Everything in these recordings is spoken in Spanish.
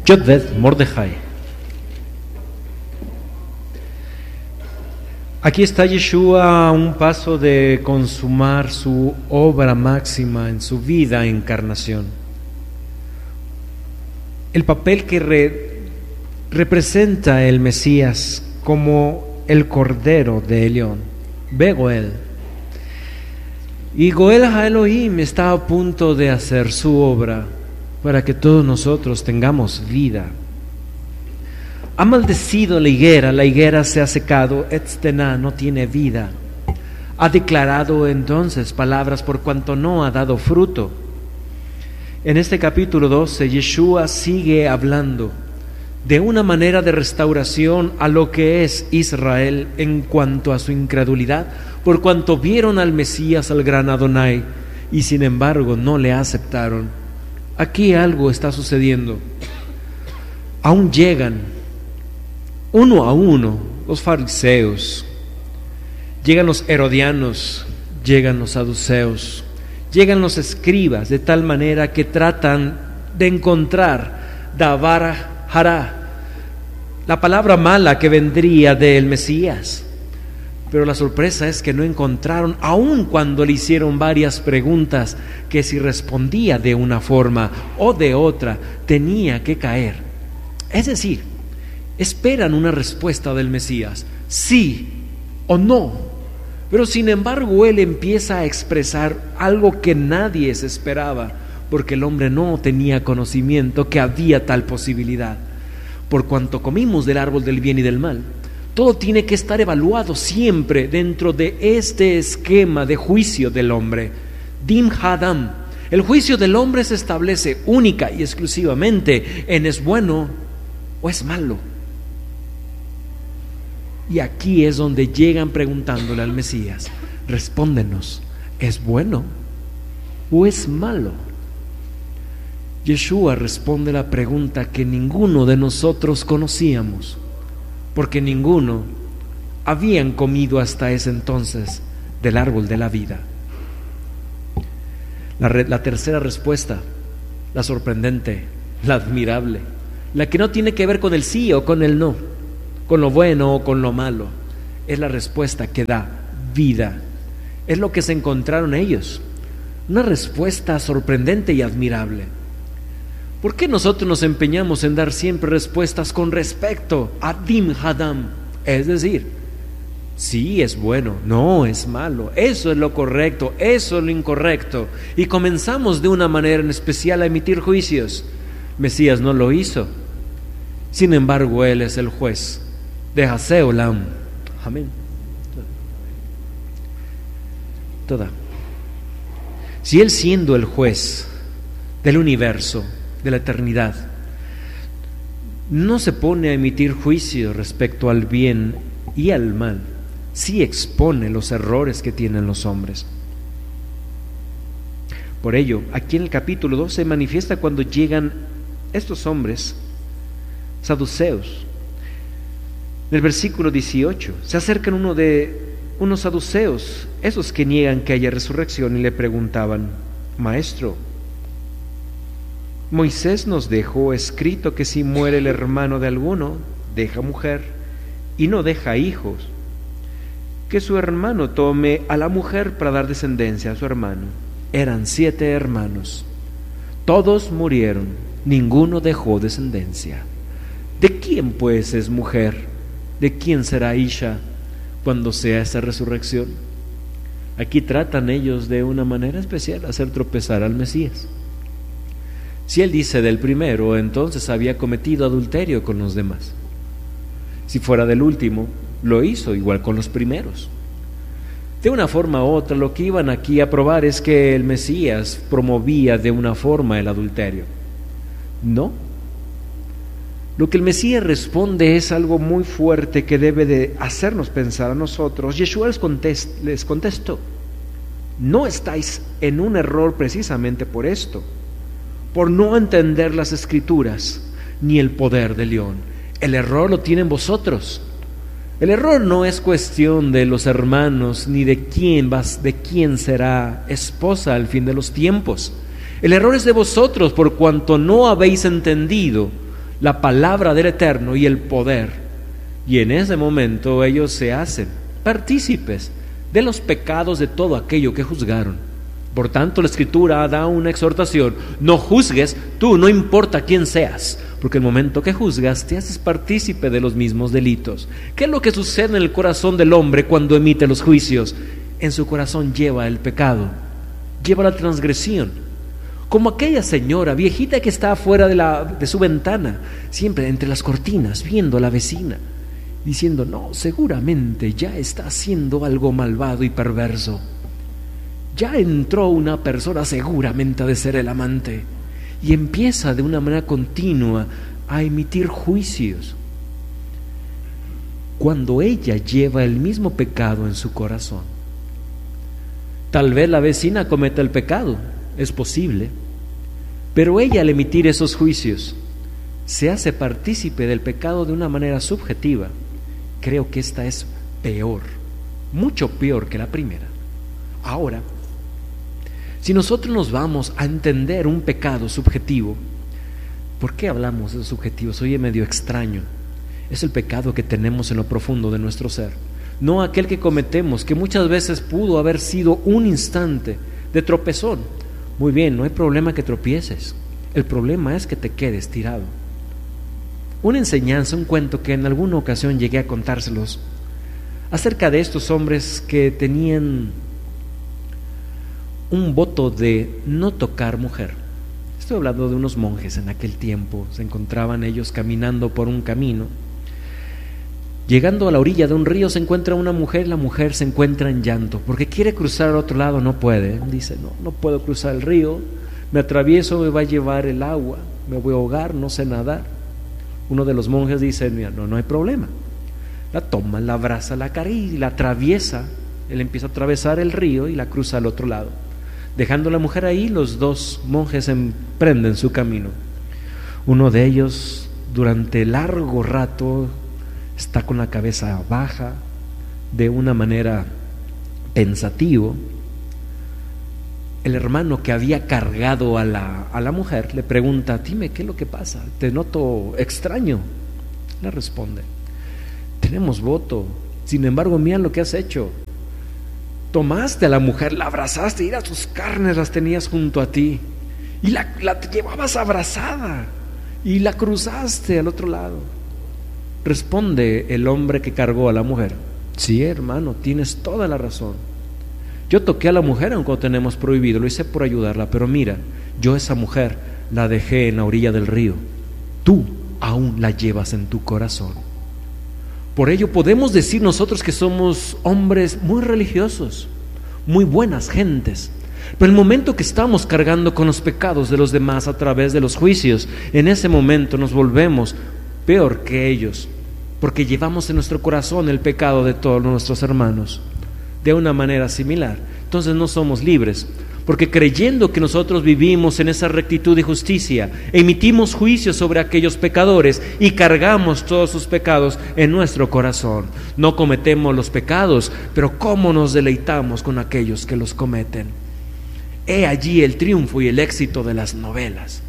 Yodved Mordejai. Aquí está Yeshua a un paso de consumar su obra máxima en su vida encarnación. El papel que representa el Mesías como el Cordero de Elión, Begoel. Y Goel HaElohim está a punto de hacer su obra para que todos nosotros tengamos vida. Ha maldecido la higuera se ha secado, Etztená no tiene vida. Ha declarado entonces palabras por cuanto no ha dado fruto. En este capítulo 12, Yeshua sigue hablando de una manera de restauración a lo que es Israel en cuanto a su incredulidad, por cuanto vieron al Mesías, al gran Adonai, y sin embargo no le aceptaron. Aquí algo está sucediendo. Aún llegan uno a uno los fariseos, llegan los herodianos, llegan los saduceos, llegan los escribas, de tal manera que tratan de encontrar davar hará, la palabra mala que vendría del Mesías. Pero la sorpresa es que no encontraron, aun cuando le hicieron varias preguntas, que si respondía de una forma o de otra, tenía que caer. Es decir, esperan una respuesta del Mesías, sí o no, pero sin embargo él empieza a expresar algo que nadie se esperaba, porque el hombre no tenía conocimiento que había tal posibilidad. Por cuanto comimos del árbol del bien y del mal, todo tiene que estar evaluado siempre dentro de este esquema de juicio del hombre. Dim Hadam, el juicio del hombre se establece única y exclusivamente en es bueno o es malo. Y aquí es donde llegan preguntándole al Mesías, respóndenos, ¿es bueno o es malo? Yeshua responde la pregunta que ninguno de nosotros conocíamos, porque ninguno habían comido hasta ese entonces del árbol de la vida. La tercera respuesta, la sorprendente, la admirable, la que no tiene que ver con el sí o con el no, con lo bueno o con lo malo, es la respuesta que da vida. Es lo que se encontraron ellos, una respuesta sorprendente y admirable. ¿Por qué nosotros nos empeñamos en dar siempre respuestas con respecto a Dim Hadam? Es decir, sí es bueno, no es malo, eso es lo correcto, eso es lo incorrecto, y comenzamos de una manera en especial a emitir juicios. Mesías no lo hizo, sin embargo él es el juez de Haseolam. Amén. Toda. Si él, siendo el juez del universo, de la eternidad, no se pone a emitir juicio respecto al bien y al mal, sí expone los errores que tienen los hombres. Por ello, aquí en el capítulo 2 se manifiesta cuando llegan estos hombres saduceos. En el versículo 18 se acercan unos saduceos, esos que niegan que haya resurrección, y le preguntaban, Maestro, Moisés nos dejó escrito que si muere el hermano de alguno, deja mujer y no deja hijos, que su hermano tome a la mujer para dar descendencia a su hermano. Eran 7 hermanos, todos murieron, ninguno dejó descendencia. ¿De quién pues es mujer? ¿De quién será Isha cuando sea esa resurrección? Aquí tratan ellos de una manera especial hacer tropezar al Mesías. Si él dice del primero, entonces había cometido adulterio con los demás. Si fuera del último, lo hizo igual con los primeros. De una forma u otra, lo que iban aquí a probar es que el Mesías promovía de una forma el adulterio. No. Lo que el Mesías responde es algo muy fuerte que debe de hacernos pensar a nosotros. Yeshua les contestó, no estáis en un error precisamente por esto, por no entender las Escrituras ni el poder de León. El error lo tienen vosotros. El error no es cuestión de los hermanos ni de quién será esposa al fin de los tiempos. El error es de vosotros, por cuanto no habéis entendido la palabra del Eterno y el poder. Y en ese momento ellos se hacen partícipes de los pecados de todo aquello que juzgaron. Por tanto, la Escritura da una exhortación: no juzgues tú, no importa quién seas, porque el momento que juzgas te haces partícipe de los mismos delitos. ¿Qué es lo que sucede en el corazón del hombre cuando emite los juicios? En su corazón lleva el pecado, lleva la transgresión. Como aquella señora viejita que está afuera de su ventana, siempre entre las cortinas, viendo a la vecina, diciendo: no, seguramente ya está haciendo algo malvado y perverso. Ya entró una persona seguramente de ser el amante. Y empieza de una manera continua a emitir juicios. Cuando ella lleva el mismo pecado en su corazón, tal vez la vecina cometa el pecado, es posible, pero ella al emitir esos juicios se hace partícipe del pecado de una manera subjetiva. Creo que esta es peor, mucho peor que la primera. Ahora, si nosotros nos vamos a entender un pecado subjetivo, ¿por qué hablamos de subjetivo? Soy medio extraño. Es el pecado que tenemos en lo profundo de nuestro ser, no aquel que cometemos, que muchas veces pudo haber sido un instante de tropezón. Muy bien, no hay problema que tropieces, el problema es que te quedes tirado. Una enseñanza, un cuento que en alguna ocasión llegué a contárselos, acerca de estos hombres que tenían un voto de no tocar mujer. Estoy hablando de unos monjes en aquel tiempo. Se encontraban ellos caminando por un camino. Llegando a la orilla de un río se encuentra una mujer. La mujer se encuentra en llanto porque quiere cruzar al otro lado, no puede. Dice: no puedo cruzar el río, me atravieso, me va a llevar el agua, me voy a ahogar, no sé nadar. Uno de los monjes dice: mira, no hay problema. La toma, la abraza, la carga y la atraviesa. Él empieza a atravesar el río y la cruza al otro lado. Dejando a la mujer ahí, los dos monjes emprenden su camino. Uno de ellos, durante largo rato, está con la cabeza baja, de una manera pensativo. El hermano que había cargado a la mujer le pregunta: dime, ¿qué es lo que pasa? Te noto extraño. Le responde: tenemos voto, sin embargo, mira lo que has hecho. Tomaste a la mujer, la abrazaste, y sus carnes las tenías junto a ti, y la llevabas abrazada, y la cruzaste al otro lado. Responde el hombre que cargó a la mujer: sí, hermano, tienes toda la razón. Yo toqué a la mujer aunque lo tenemos prohibido, lo hice por ayudarla, pero mira, yo esa mujer la dejé en la orilla del río. Tú aún la llevas en tu corazón. Por ello podemos decir nosotros que somos hombres muy religiosos, muy buenas gentes, pero el momento que estamos cargando con los pecados de los demás a través de los juicios, en ese momento nos volvemos peor que ellos, porque llevamos en nuestro corazón el pecado de todos nuestros hermanos de una manera similar. Entonces no somos libres, porque creyendo que nosotros vivimos en esa rectitud y justicia, emitimos juicios sobre aquellos pecadores y cargamos todos sus pecados en nuestro corazón. No cometemos los pecados, pero cómo nos deleitamos con aquellos que los cometen. He allí el triunfo y el éxito de las novelas.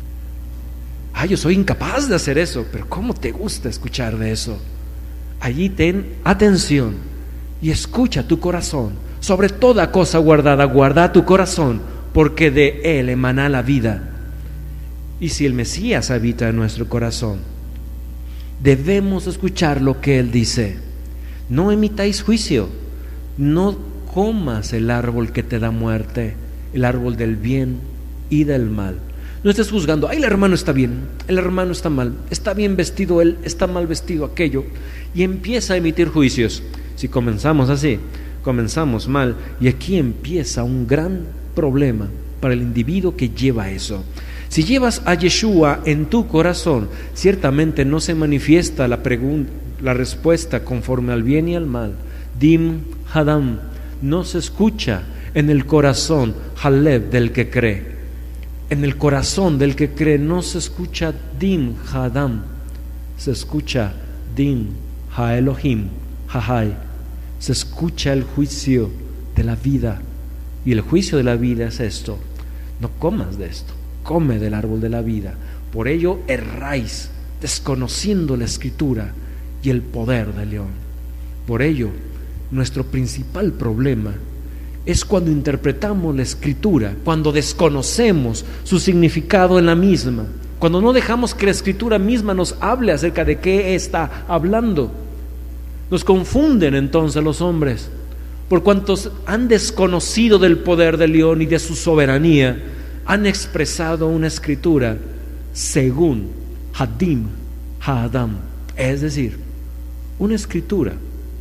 Yo soy incapaz de hacer eso, pero ¿cómo te gusta escuchar de eso? Allí ten atención y escucha tu corazón. Sobre toda cosa guardada, guarda tu corazón, porque de él emana la vida. Y si el Mesías habita en nuestro corazón, debemos escuchar lo que él dice: no emitáis juicio, no comas el árbol que te da muerte, el árbol del bien y del mal. No estés juzgando: el hermano está bien, el hermano está mal, está bien vestido él, está mal vestido aquello, y empieza a emitir juicios. Si comenzamos así, comenzamos mal, y aquí empieza un gran problema para el individuo que lleva eso. Si llevas a Yeshua en tu corazón, ciertamente no se manifiesta la respuesta conforme al bien y al mal. Dim Hadam, no se escucha en el corazón Haleb del que cree. En el corazón del que cree no se escucha Dim Hadam, se escucha Dim Ha-Elohim Hahai. Se escucha el juicio de la vida, y el juicio de la vida es esto: no comas de esto, come del árbol de la vida. Por ello erráis desconociendo la Escritura y el poder del león. Por ello, nuestro principal problema es cuando interpretamos la Escritura, cuando desconocemos su significado en la misma, cuando no dejamos que la Escritura misma nos hable acerca de qué está hablando. Nos confunden entonces los hombres, por cuantos han desconocido del poder del león y de su soberanía, han expresado una Escritura según Hadim Ha'adam, es decir, una Escritura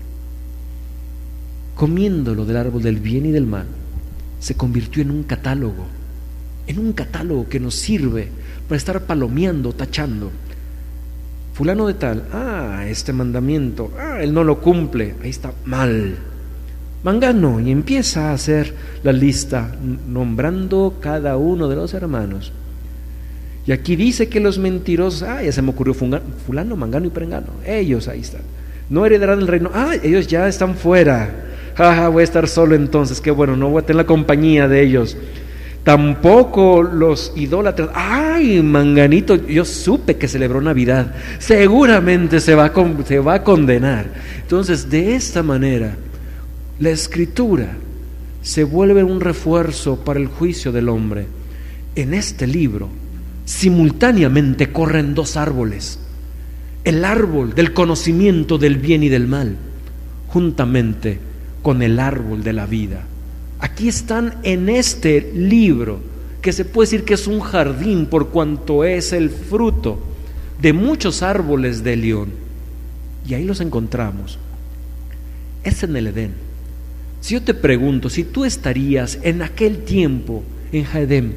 comiéndolo del árbol del bien y del mal, se convirtió en un catálogo que nos sirve para estar palomeando, tachando. Fulano de tal, este mandamiento, él no lo cumple, ahí está mal. Mangano, y empieza a hacer la lista, nombrando cada uno de los hermanos. Y aquí dice que los mentirosos, ya se me ocurrió fulano, mangano y perengano, ellos ahí están. No heredarán el reino, ellos ya están fuera. Voy a estar solo entonces, qué bueno, no voy a tener la compañía de ellos. Tampoco los idólatras, manganito, yo supe que celebró Navidad, seguramente se va a condenar. Entonces, de esta manera, la Escritura se vuelve un refuerzo para el juicio del hombre. En este libro, simultáneamente corren dos árboles: el árbol del conocimiento del bien y del mal, juntamente con el árbol de la vida. Aquí están en este libro, que se puede decir que es un jardín por cuanto es el fruto de muchos árboles de león, y ahí los encontramos. Es en el Edén. Si yo te pregunto, si tú estarías en aquel tiempo en Edén,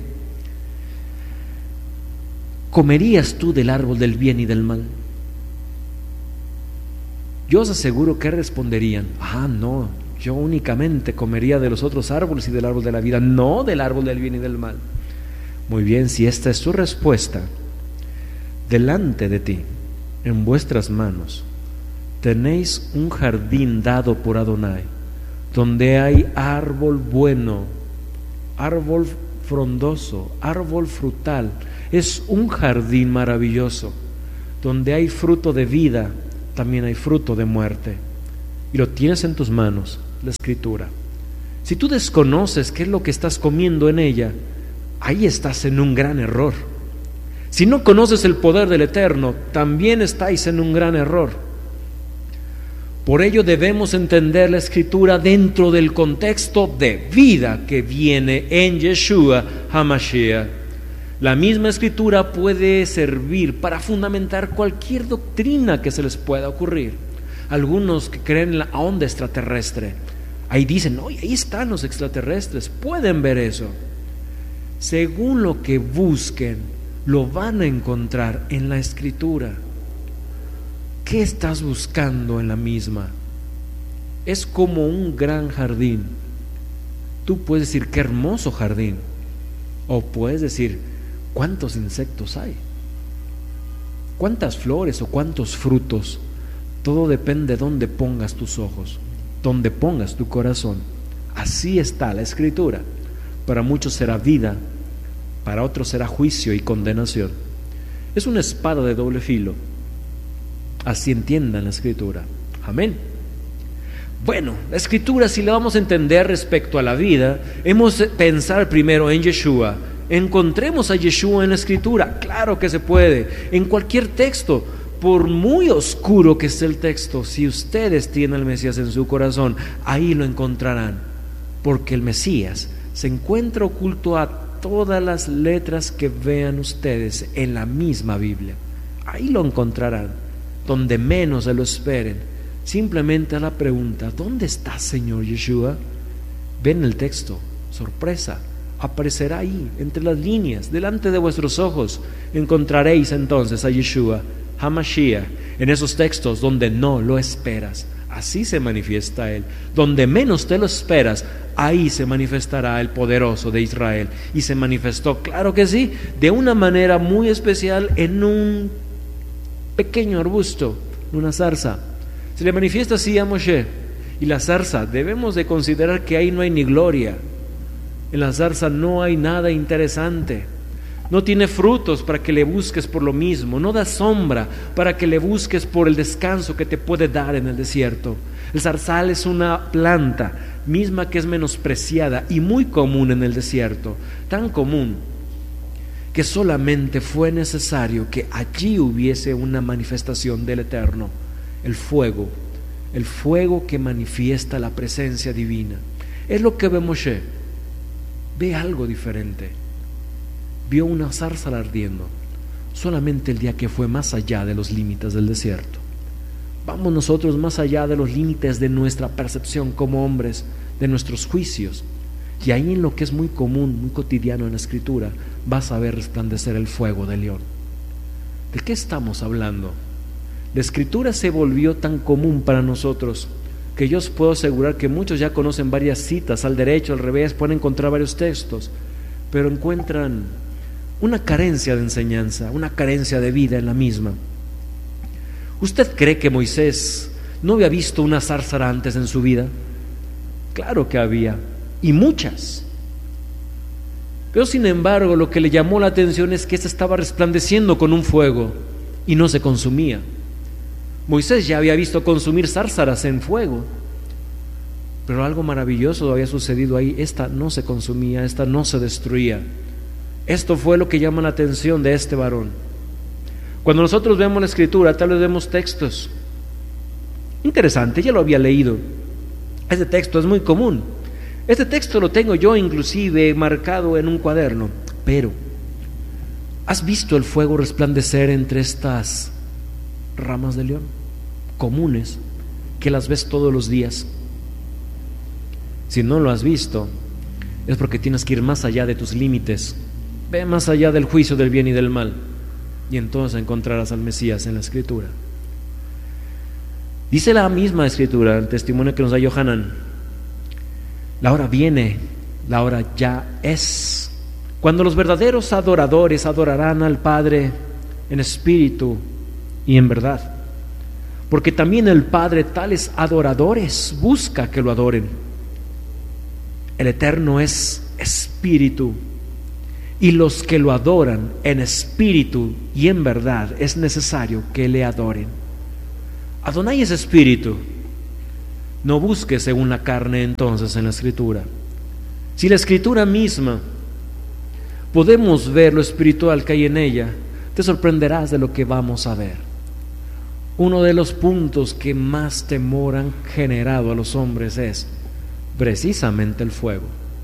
¿comerías tú del árbol del bien y del mal? Yo os aseguro que responderían: no, yo únicamente comería de los otros árboles y del árbol de la vida, no del árbol del bien y del mal. Muy bien, si esta es tu respuesta, delante de ti, en vuestras manos, tenéis un jardín dado por Adonai, donde hay árbol bueno, árbol frondoso, árbol frutal. Es un jardín maravilloso, donde hay fruto de vida, también hay fruto de muerte, y lo tienes en tus manos, la Escritura. Si tú desconoces qué es lo que estás comiendo en ella, ahí estás en un gran error. Si no conoces el poder del Eterno, también estáis en un gran error. Por ello debemos entender la Escritura dentro del contexto de vida que viene en Yeshua HaMashiach. La misma Escritura puede servir para fundamentar cualquier doctrina que se les pueda ocurrir. Algunos que creen en la onda extraterrestre, ahí dicen: ahí están los extraterrestres, pueden ver eso. Según lo que busquen, lo van a encontrar en la Escritura. ¿Qué estás buscando en la misma? Es como un gran jardín. Tú puedes decir: qué hermoso jardín. O puedes decir: ¿cuántos insectos hay? ¿Cuántas flores o cuántos frutos? Todo depende de dónde pongas tus ojos, dónde pongas tu corazón. Así está la Escritura. Para muchos será vida, para otros será juicio y condenación. Es una espada de doble filo. Así entiendan la Escritura. Amén. Bueno, la Escritura, si la vamos a entender respecto a la vida, hemos de pensar primero en Yeshua. Encontremos a Yeshua en la Escritura. Claro que se puede. En cualquier texto, por muy oscuro que esté el texto, si ustedes tienen al Mesías en su corazón, ahí lo encontrarán. Porque el Mesías se encuentra oculto a todas las letras que vean ustedes en la misma Biblia. Ahí lo encontrarán, donde menos se lo esperen. Simplemente a la pregunta: ¿dónde está, Señor Yeshua? Ven el texto, sorpresa, aparecerá ahí, entre las líneas, delante de vuestros ojos. Encontraréis entonces a Yeshua HaMashiach en esos textos donde no lo esperas. Así se manifiesta Él. Donde menos te lo esperas, ahí se manifestará el poderoso de Israel. Y se manifestó, claro que sí, de una manera muy especial en un pequeño arbusto, en una zarza. Se le manifiesta así a Moshe. Y la zarza, debemos de considerar que ahí no hay ni gloria. En la zarza no hay nada interesante. No tiene frutos para que le busques por lo mismo. No da sombra para que le busques por el descanso que te puede dar en el desierto. El zarzal es una planta misma que es menospreciada y muy común en el desierto. Tan común que solamente fue necesario que allí hubiese una manifestación del Eterno. El fuego que manifiesta la presencia divina. Es lo que ve Moshe. Ve algo diferente. Vio una zarza ardiendo solamente el día que fue más allá de los límites del desierto. Vamos nosotros más allá de los límites de nuestra percepción como hombres, de nuestros juicios, y ahí en lo que es muy común, muy cotidiano en la Escritura, vas a ver resplandecer el fuego del león. ¿De qué estamos hablando? La Escritura se volvió tan común para nosotros que yo os puedo asegurar que muchos ya conocen varias citas, al derecho, al revés, pueden encontrar varios textos, pero encuentran una carencia de enseñanza, una carencia de vida en la misma. ¿Usted cree que Moisés no había visto una zarza antes en su vida? Claro que había, y muchas. Pero sin embargo, lo que le llamó la atención es que ésta estaba resplandeciendo con un fuego y no se consumía. Moisés ya había visto consumir zárzaras en fuego, pero algo maravilloso había sucedido ahí. Esta no se consumía, esta no se destruía. Esto fue lo que llama la atención de este varón. Cuando nosotros vemos la Escritura, tal vez vemos textos interesantes, ya lo había leído. Este texto es muy común. Este texto lo tengo yo inclusive marcado en un cuaderno. Pero, ¿has visto el fuego resplandecer entre estas ramas de león? Comunes, que las ves todos los días. Si no lo has visto, es porque tienes que ir más allá de tus límites. Ve más allá del juicio del bien y del mal, y entonces encontrarás al Mesías en la Escritura. Dice la misma Escritura, el testimonio que nos da Yohanan: la hora viene, la hora ya es, cuando los verdaderos adoradores adorarán al Padre en espíritu y en verdad, porque también el Padre tales adoradores busca que lo adoren. El Eterno es espíritu, y los que lo adoran en espíritu y en verdad es necesario que le adoren. Adonai es espíritu. No busques según la carne entonces en la Escritura. Si la Escritura misma podemos ver lo espiritual que hay en ella, te sorprenderás de lo que vamos a ver. Uno de los puntos que más temor han generado a los hombres es precisamente el fuego.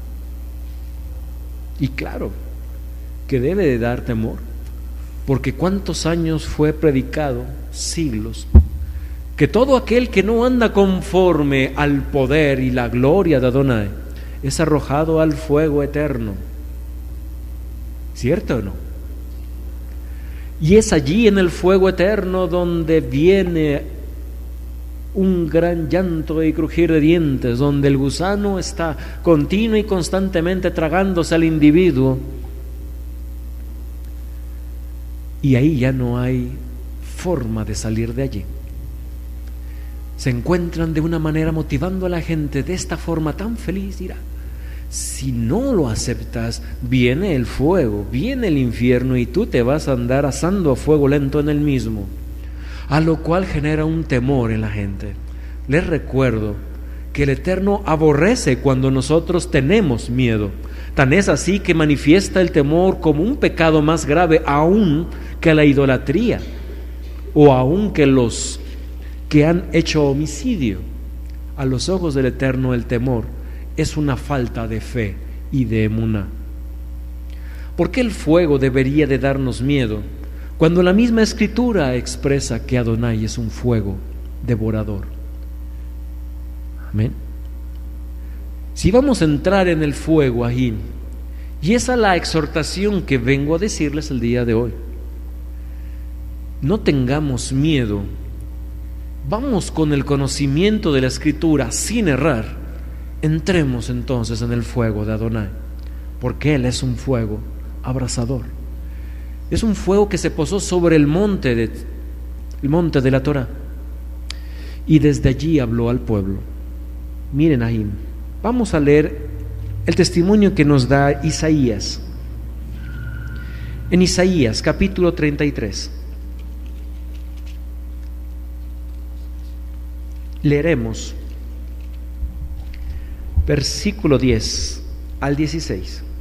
Y claro que debe de dar temor, porque cuántos años fue predicado, siglos, que todo aquel que no anda conforme al poder y la gloria de Adonai es arrojado al fuego eterno. ¿Cierto o no? Y es allí en el fuego eterno donde viene un gran llanto y crujir de dientes, donde el gusano está continuo y constantemente tragándose al individuo, y ahí ya no hay forma de salir de allí. Se encuentran de una manera motivando a la gente de esta forma tan feliz. Dirá, si no lo aceptas, viene el fuego, viene el infierno y tú te vas a andar asando a fuego lento en el mismo, a lo cual genera un temor en la gente. Les recuerdo que el Eterno aborrece cuando nosotros tenemos miedo. Tan es así que manifiesta el temor como un pecado más grave aún que la idolatría, o aún que los que han hecho homicidio. A los ojos del Eterno el temor es una falta de fe y de emuná. ¿Por qué el fuego debería de darnos miedo cuando la misma Escritura expresa que Adonai es un fuego devorador? Amén. Si vamos a entrar en el fuego ahí, y esa es la exhortación que vengo a decirles el día de hoy, no tengamos miedo, vamos con el conocimiento de la Escritura sin errar, entremos entonces en el fuego de Adonai, porque Él es un fuego abrasador, es un fuego que se posó sobre el monte de la Torá, y desde allí habló al pueblo. Miren ahí, vamos a leer el testimonio que nos da Isaías. En Isaías capítulo 33 leeremos versículo 10 al 16.